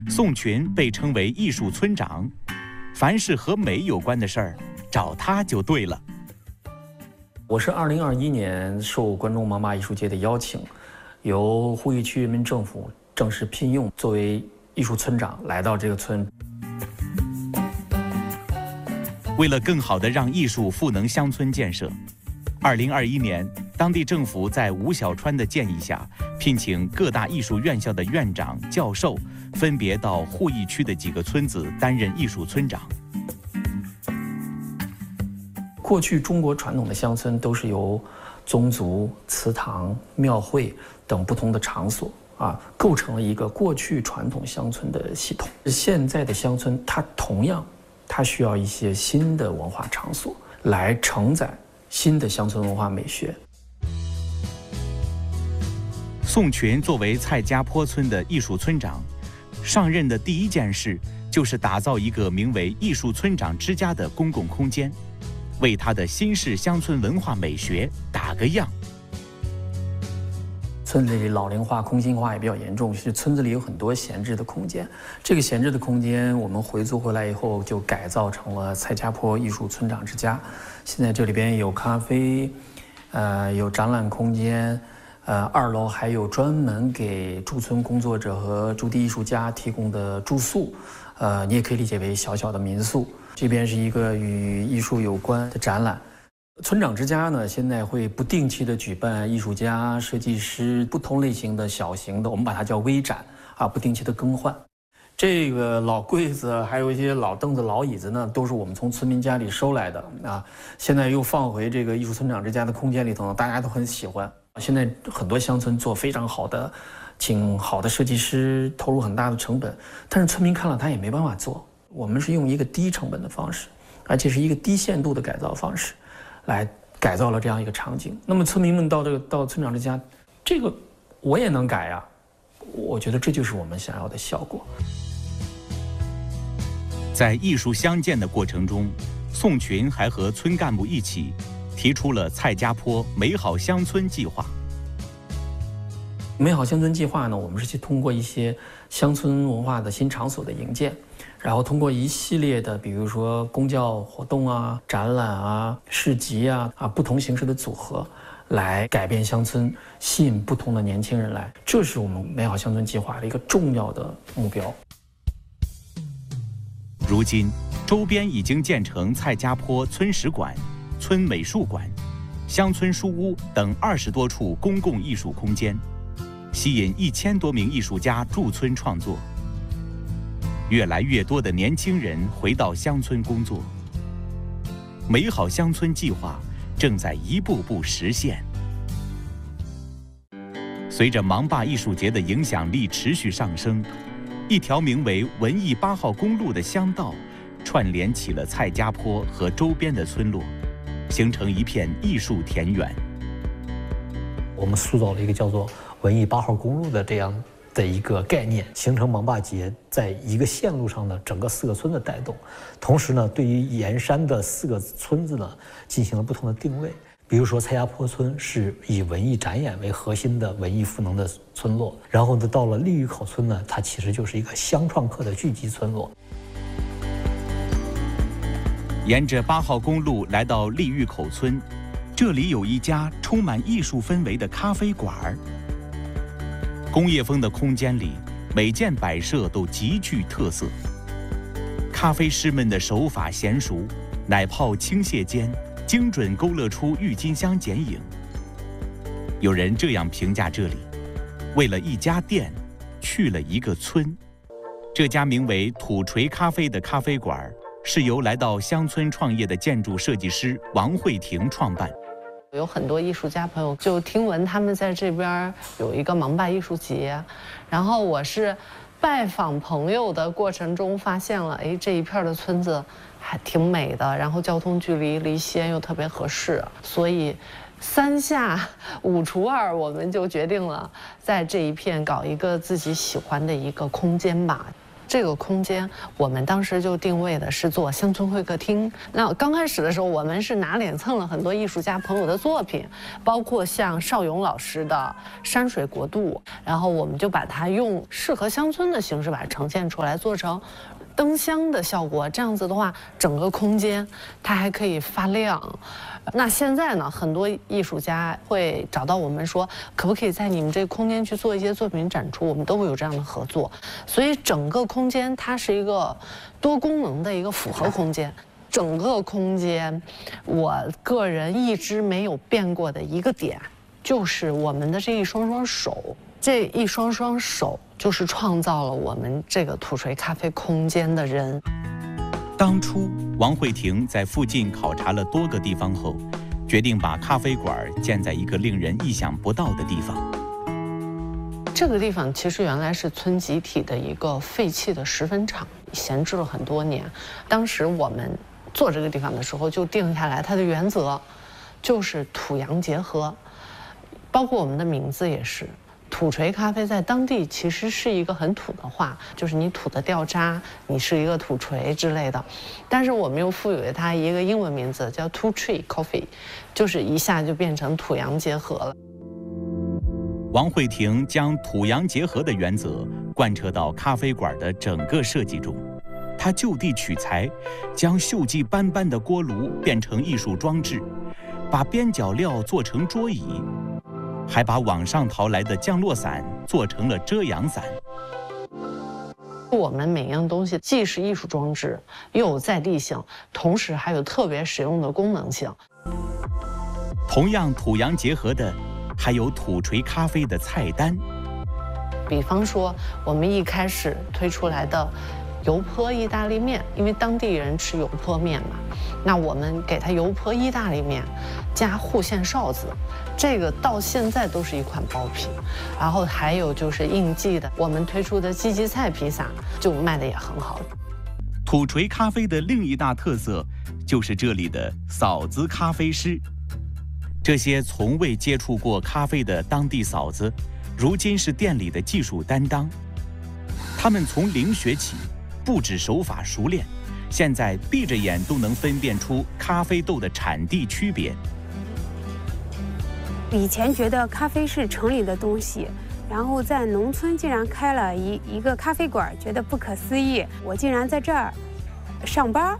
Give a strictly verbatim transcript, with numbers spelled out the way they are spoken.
宋群被称为艺术村长，凡是和美有关的事儿，找他就对了。 我是二零二一年受关中芒坝艺术节的邀请，由呼义区人民政府正式聘用，作为艺术村长来到这个村。 为了更好地让艺术赋能乡村建设，二零二一年，当地政府在吴小川的建议下，聘请各大艺术院校的院长、教授，分别到鄠邑区的几个村子担任艺术村长。 过去中国传统的乡村都是由宗族、祠堂、庙会等不同的场所啊，构成了一个过去传统乡村的系统。现在的乡村，它同样，它需要一些新的文化场所来承载新的乡村文化美学。 宋群作为蔡家坡村的艺术村长，上任的第一件事就是打造一个名为“艺术村长之家”的公共空间，为他的新式乡村文化美学打个样。 村子里老龄化、空心化也比较严重，是村子里有很多闲置的空间。这个闲置的空间，我们回租回来以后，就改造成了蔡家坡艺术村长之家。现在这里边有咖啡，呃，有展览空间，呃，二楼还有专门给驻村工作者和驻地艺术家提供的住宿，呃，你也可以理解为小小的民宿。这边是一个与艺术有关的展览。村长之家呢，现在会不定期的举办艺术家、设计师不同类型的小型的，我们把它叫微展啊，不定期的更换。这个老柜子，还有一些老凳子、老椅子呢，都是我们从村民家里收来的啊。现在又放回这个艺术村长之家的空间里头，大家都很喜欢。现在很多乡村做非常好的，请好的设计师，投入很大的成本，但是村民看了他也没办法做。我们是用一个低成本的方式，而且是一个低限度的改造方式，来改造了这样一个场景。那么村民们到这个到村长之家，这个我也能改呀，我觉得这就是我们想要的效果。 在艺术相见的过程中，宋群还和村干部一起提出了蔡家坡美好乡村计划。 美好乡村计划呢，我们是去通过一些乡村文化的新场所的营建，然后通过一系列的，比如说公教活动啊、展览啊、市集啊啊不同形式的组合，来改变乡村，吸引不同的年轻人来。这是我们美好乡村计划的一个重要的目标。 如今，周边已经建成蔡家坡村史馆、村美术馆、乡村书屋等二十多处公共艺术空间，吸引一千多名艺术家驻村创作。越来越多的年轻人回到乡村工作，美好乡村计划正在一步步实现。随着芒坝艺术节的影响力持续上升，一条名为文艺八号公路的乡道串联起了蔡家坡和周边的村落，形成一片艺术田园。 我们塑造了一个叫做文艺八号公路的这样的一个概念，形成芒坝节在一个线路上的整个四个村的带动。同时呢，对于沿山的四个村子呢，进行了不同的定位。比如说蔡家坡村是以文艺展演为核心的文艺赋能的村落，然后呢，到了利峪口村呢，它其实就是一个乡创客的聚集村落。 沿着八号公路来到利峪口村，这里有一家充满艺术氛围的咖啡馆。工业风的空间里，每件摆设都极具特色。咖啡师们的手法娴熟，奶泡倾泻间，精准勾勒出郁金香剪影。有人这样评价这里：为了一家店，去了一个村。这家名为土锤咖啡的咖啡馆，是由来到乡村创业的建筑设计师王慧婷创办。 有很多艺术家朋友就听闻他们在这边有一个芒坝艺术节，然后我是拜访朋友的过程中发现了，哎，这一片的村子还挺美的，然后交通距离离西安又特别合适，所以三下五除二，我们就决定了在这一片搞一个自己喜欢的一个空间吧。 这个空间我们当时就定位的是做乡村会客厅。那刚开始的时候，我们是拿脸蹭了很多艺术家朋友的作品，包括像邵勇老师的《山水国度》，然后我们就把它用适合乡村的形式把它呈现出来，做成灯箱的效果。这样子的话，整个空间它还可以发亮。那现在呢，很多艺术家会找到我们说，可不可以在你们这个空间去做一些作品展出？我们都会有这样的合作。所以整个空间它是一个多功能的一个复合空间。整个空间，我个人一直没有变过的一个点，就是我们的这一双双手，这一双双手就是创造了我们这个土锤咖啡空间的人。 当初王慧婷在附近考察了多个地方后，决定把咖啡馆建在一个令人意想不到的地方。 这个地方其实原来是村集体的一个废弃的石粉厂，闲置了很多年。当时我们做这个地方的时候，就定下来它的原则就是土洋结合，包括我们的名字也是。土锤咖啡在当地其实是一个很土的话，就是你土的掉渣，你是一个土锤之类的。但是我们又赋予了它一个英文名字叫 Two Tree Coffee， 就是一下就变成土洋结合了。 王慧婷将土洋结合的原则贯彻到咖啡馆的整个设计中。她就地取材，将锈迹斑斑的锅炉变成艺术装置，把边角料做成桌椅，还把网上淘来的降落伞做成了遮阳伞。 我们每样东西既是艺术装置，又有在地性，同时还有特别实用的功能性。 同样土洋结合的，还有土锤咖啡的菜单。 比方说，我们一开始推出来的油泼意大利面，因为当地人吃油泼面嘛，那我们给它油泼意大利面，加户县臊子，这个到现在都是一款爆品。然后还有就是应季的，我们推出的鸡鸡菜披萨就卖的也很好。 土锤咖啡的另一大特色就是这里的嫂子咖啡师。这些从未接触过咖啡的当地嫂子，如今是店里的技术担当。他们从零学起，不止手法熟练，现在闭着眼都能分辨出咖啡豆的产地区别。 以前觉得咖啡是城里的东西，然后在农村竟然开了一一个咖啡馆，觉得不可思议。我竟然在这儿上班，